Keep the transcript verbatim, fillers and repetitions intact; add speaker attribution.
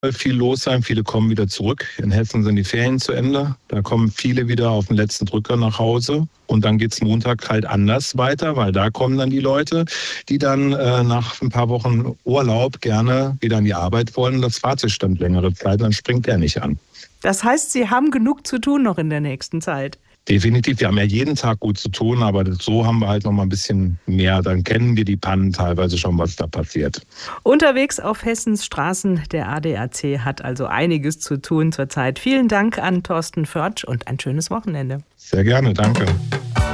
Speaker 1: viel los sein. Viele kommen wieder zurück. In Hessen sind die Ferien zu Ende. Da kommen viele wieder auf den letzten Drücker nach Hause. Und dann geht's Montag halt anders weiter, weil da kommen dann die Leute, die dann äh, nach ein paar Wochen Urlaub gerne wieder an die Arbeit wollen. Das Fahrzeug dann längere Zeit, dann springt der nicht an.
Speaker 2: Das heißt, Sie haben genug zu tun noch in der nächsten Zeit.
Speaker 1: Definitiv, wir haben ja jeden Tag gut zu tun, aber so haben wir halt noch mal ein bisschen mehr. Dann kennen wir die Pannen teilweise schon, was da passiert.
Speaker 2: Unterwegs auf Hessens Straßen, der A D A C hat also einiges zu tun zurzeit. Vielen Dank an Thorsten Förtsch und ein schönes Wochenende.
Speaker 1: Sehr gerne, danke.